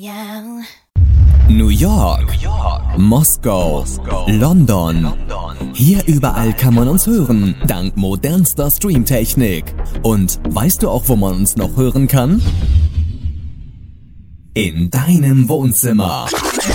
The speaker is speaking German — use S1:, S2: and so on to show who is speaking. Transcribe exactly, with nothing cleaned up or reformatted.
S1: Yeah.
S2: New York, New York, Moskau, Moskau, London. London. Hier überall kann man uns hören, dank modernster Streamtechnik. Und weißt du auch, wo man uns noch hören kann? In deinem Wohnzimmer.